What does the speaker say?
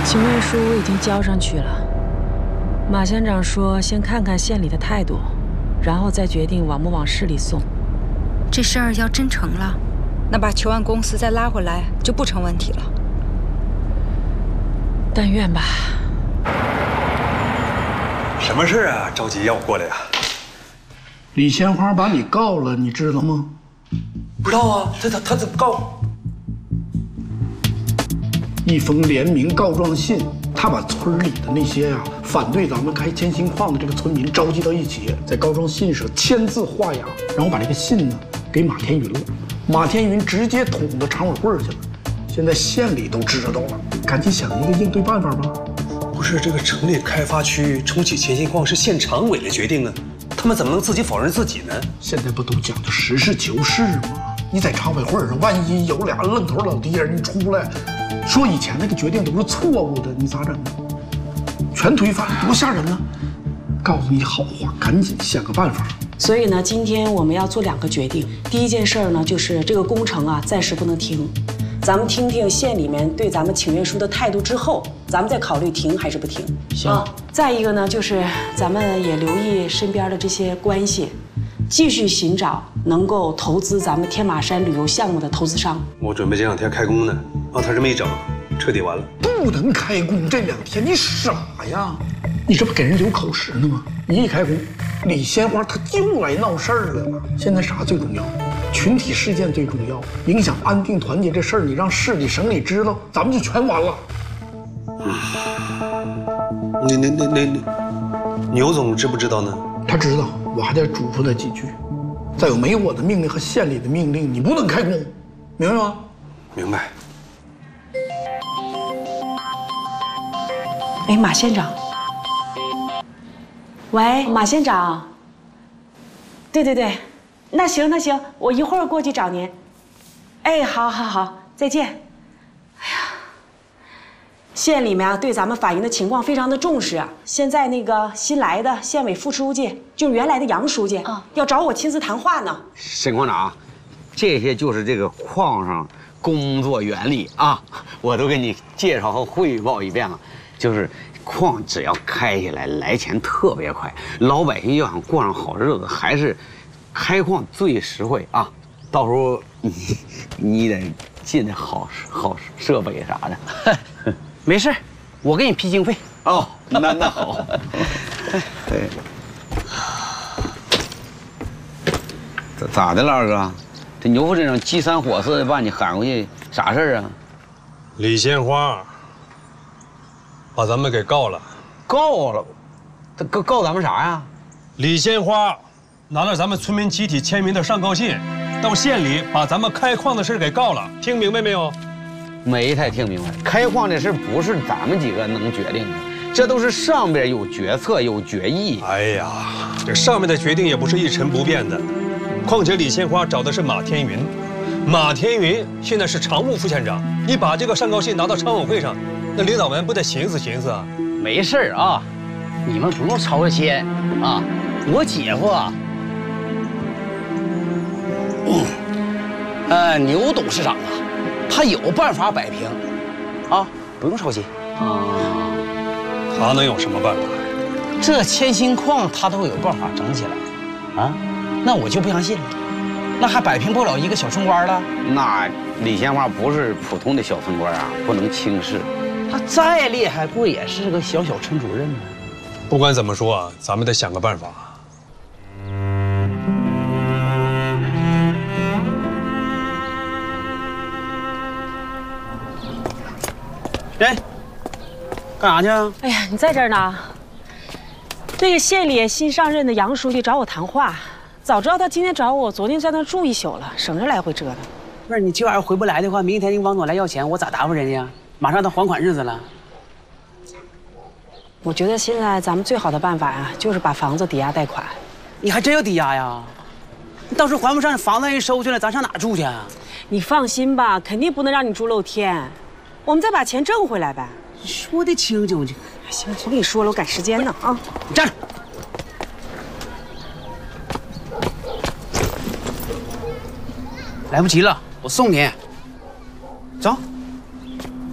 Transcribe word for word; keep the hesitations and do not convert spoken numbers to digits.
请愿书我已经交上去了。马县长说，先看看县里的态度，然后再决定往不往市里送。 这事儿要真成了，那把求案公司再拉回来就不成问题了。 但愿吧。 什么事啊？着急要我过来呀？ 李鲜花把你告了，你知道吗？ 不知道啊，他他他怎么告？ 一封联名告状信，他把村里的那些呀、啊、反对咱们开铅锌矿的这个村民召集到一起，在告状信上签字画押，然后把这个信呢给马天云了。马天云直接捅到常委会去了。现在县里都知道了，赶紧想一个应对办法吧。 不是这个城里开发区重启铅锌矿是县常委的决定啊，他们怎么能自己否认自己呢？ 现在不都讲究实事求是吗？你在常委会上，万一有俩愣头老爹人出来，说以前那个决定都是错误的，你咋整呢？全推翻，多吓人呢！告诉你好话，赶紧想个办法。 所以呢，今天我们要做两个决定。第一件事呢，就是这个工程啊，暂时不能停。咱们听听县里面对咱们请愿书的态度之后，咱们再考虑停还是不停。 行。 啊，再一个呢，就是咱们也留意身边的这些关系，继续寻找能够投资咱们天马山旅游项目的投资商。 我准备这两天开工呢，啊，他这么一整，彻底完了。 不能开工这两天，你傻呀？你这不给人留口实呢吗？你一开工，李鲜花他又来闹事儿了。现在啥最重要？群体事件最重要，影响安定团结这事儿，你让市里省里知道，咱们就全完了。 嗯，那那那那那，牛总知不知道呢？ 他知道，我还得嘱咐他几句。再有，没我的命令和县里的命令，你不能开工，明白吗？ 明白。 哎，马县长。喂，马县长。对对对。那行那行，我一会儿过去找您。哎，好，好，好，再见。哎呀，县里面啊对咱们法营的情况非常的重视啊。现在那个新来的县委副书记，就是原来的杨书记啊，要找我亲自谈话呢。 沈矿长，这些就是这个矿上工作原理啊，我都给你介绍和汇报一遍了。就是矿只要开起来，来钱特别快，老百姓要想过上好日子，还是。开矿最实惠啊！到时候你你得进好好设备啥的。 没事，我给你批经费。 哦，那那好。对。咋咋的了，二哥？这牛副镇长急三火四的把你喊过去，啥事儿啊？ 李鲜花把咱们给告了。 告了？他告告咱们啥呀？ 李鲜花。拿了咱们村民集体签名的上告信，到县里把咱们开矿的事给告了，听明白没有？ 没太听明白。开矿这事不是咱们几个能决定的，这都是上边有决策有决议。 哎呀，这上面的决定也不是一成不变的。况且李鲜花找的是马天云，马天云现在是常务副县长，你把这个上告信拿到常委会上，那领导们不得寻思寻思啊？ 没事啊，你们不用操这些啊，我姐夫啊。呃，牛董事长啊，他有办法摆平，啊，不用操心。 啊，他能有什么办法？ 这铅锌矿他都有办法整起来，啊，那我就不相信了，那还摆平不了一个小村官了？ 那李鲜花不是普通的小村官啊，不能轻视。 他再厉害，不也是个小小村主任吗？ 不管怎么说啊，咱们得想个办法。 哎，干啥去啊？ 哎呀，你在这儿呢。那个县里新上任的杨书记找我谈话，早知道他今天找我，昨天在那住一宿了，省着来回折腾。 不是你今晚上回不来的话，明天那王总来要钱，我咋答复人家？马上到还款日子了。 我觉得现在咱们最好的办法呀、啊，就是把房子抵押贷款。 你还真有抵押呀？你到时候还不上，房子人收去了，咱上哪住去啊？ 你放心吧，肯定不能让你住露天。我们再把钱挣回来呗。 你说的清楚就行，我跟你说了，我赶时间呢啊！ 你站着。来不及了，我送你。走。